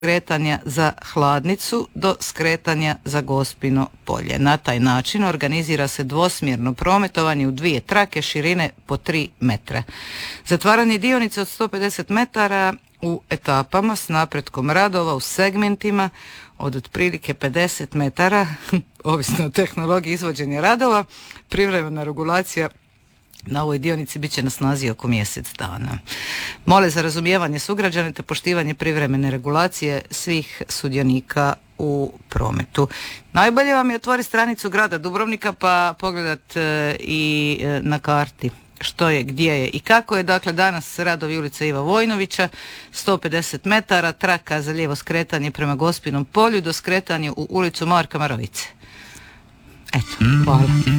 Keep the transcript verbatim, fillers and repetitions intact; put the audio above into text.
skretanja za Hladnicu do skretanja za Gospino polje. Na taj način organizira se dvosmjerno prometovanje u dvije trake širine po tri metra. Zatvaranje dionice od sto pedeset metara u etapama s napretkom radova u segmentima od otprilike pedeset metara, ovisno o tehnologiji izvođenja radova. Privremena regulacija na ovoj dionici bit će na snazi oko mjesec dana. Mole za razumijevanje sugrađana te poštivanje privremene regulacije svih sudionika u prometu. Najbolje vam je otvoriti stranicu grada Dubrovnika pa pogledat e, i e, na karti što je, gdje je i kako je. Dakle, danas radovi ulica Iva Vojnovića, sto pedeset metara, traka za lijevo skretanje prema Gospinom polju do skretanja u ulicu Marka Marovice. Eto, hvala.